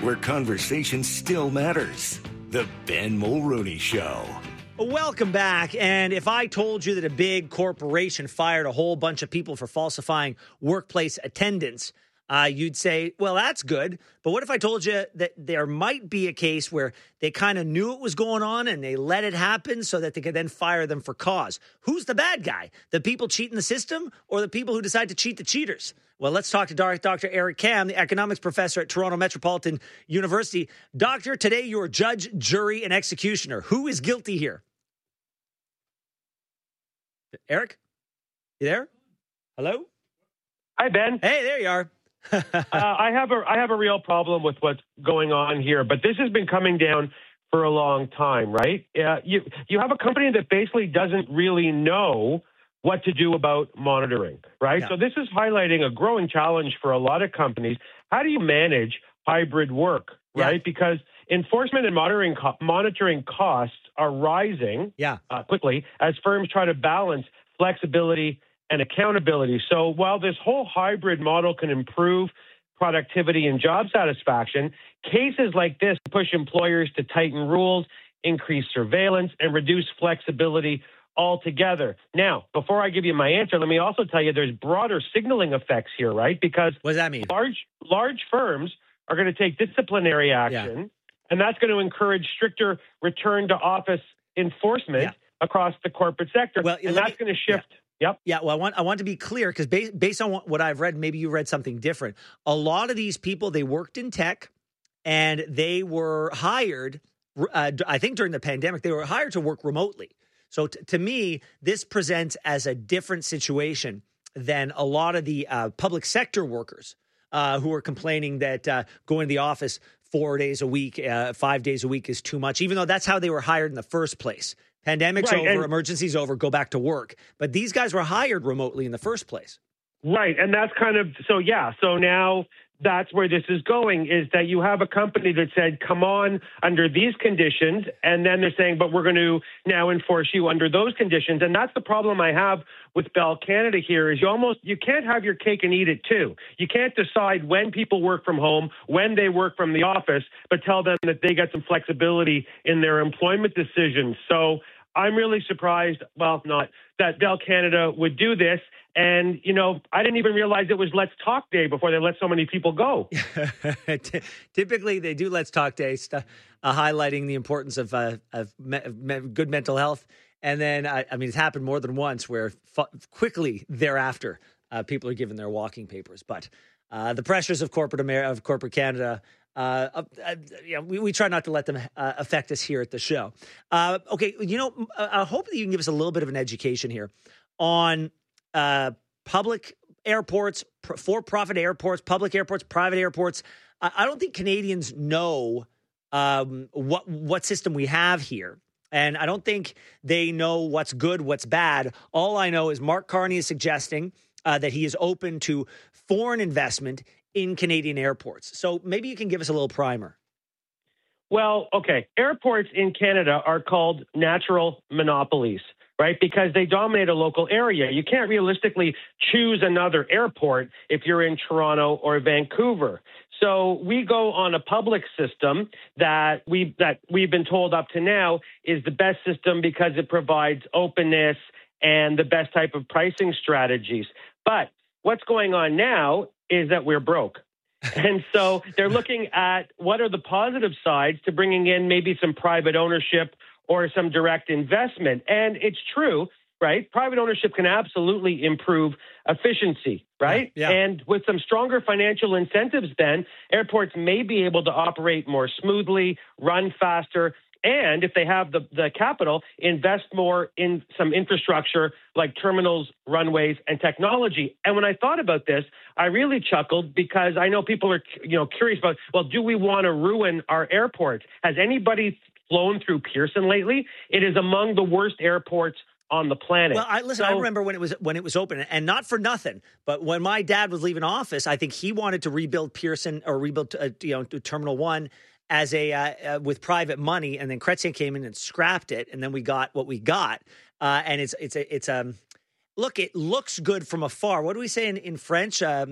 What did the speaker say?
where conversation still matters. The Ben Mulrooney Show. Welcome back. And if I told you that a big corporation fired a whole bunch of people for falsifying workplace attendance, you'd say, well, that's good. But what if I told you that there might be a case where they kind of knew it was going on and they let it happen so that they could then fire them for cause? Who's the bad guy? The people cheating the system or the people who decide to cheat the cheaters? Well, let's talk to Dr. Eric Kam, the economics professor at Toronto Metropolitan University. Doctor, today you are judge, jury, and executioner. Who is guilty here? Eric? You there? Hello? Hi, Ben. Hey, there you are. I have a real problem with what's going on here, but this has been coming down for a long time, right? You have a company that basically doesn't really know what to do about monitoring, right? Yeah. So this is highlighting a growing challenge for a lot of companies. How do you manage hybrid work, right? Yeah. Because enforcement and monitoring costs are rising quickly as firms try to balance flexibility and accountability. So while this whole hybrid model can improve productivity and job satisfaction, cases like this push employers to tighten rules, increase surveillance, and reduce flexibility altogether. Now, before I give you my answer, let me also tell you there's broader signaling effects here, right? Because what does that mean? Large firms are going to take disciplinary action, and that's going to encourage stricter return to office enforcement across the corporate sector. Well, and that's going to shift. Yep. Yeah, well, I want to be clear because based on what I've read, maybe you read something different. A lot of these people, they worked in tech and they were hired, I think during the pandemic, they were hired to work remotely. So to me, this presents as a different situation than a lot of the public sector workers who are complaining that going to the office 4 days a week, 5 days a week is too much, even though that's how they were hired in the first place. Pandemic's over, emergency's over, go back to work. But these guys were hired remotely in the first place. Right. And that's kind of, so now that's where this is going, is that you have a company that said, come on under these conditions. And then they're saying, but we're going to now enforce you under those conditions. And that's the problem I have with Bell Canada here is you can't have your cake and eat it too. You can't decide when people work from home, when they work from the office, but tell them that they get some flexibility in their employment decisions. So I'm really surprised, that Bell Canada would do this. And, I didn't even realize it was Let's Talk Day before they let so many people go. Typically, they do Let's Talk Day, highlighting the importance of good mental health. And then, it's happened more than once where quickly thereafter, people are given their walking papers. But the pressures of corporate Canada, we try not to let them affect us here at the show. Okay, I hope that you can give us a little bit of an education here on public airports, for-profit airports, public airports, private airports. I don't think Canadians know what system we have here. And I don't think they know what's good, what's bad. All I know is Mark Carney is suggesting that he is open to foreign investment in Canadian airports. So maybe you can give us a little primer. Well, okay. Airports in Canada are called natural monopolies, right? Because they dominate a local area. You can't realistically choose another airport if you're in Toronto or Vancouver. So we go on a public system that we've been told up to now is the best system because it provides openness and the best type of pricing strategies. But what's going on now is that we're broke. And so they're looking at what are the positive sides to bringing in maybe some private ownership or some direct investment. And it's true, right? Private ownership can absolutely improve efficiency, right? Yeah. And with some stronger financial incentives, then airports may be able to operate more smoothly, run faster, and if they have the capital, invest more in some infrastructure like terminals, runways, and technology. And when I thought about this, I really chuckled because I know people are curious about, well, do we want to ruin our airports? Has anybody flown through Pearson lately? It is among the worst airports on the planet. Well, I remember when it was open, and not for nothing, but when my dad was leaving office, I think he wanted to rebuild Pearson or rebuild Terminal 1 as with private money, and then Chrétien came in and scrapped it, and then we got what we got. And it looks good from afar. What do we say in French?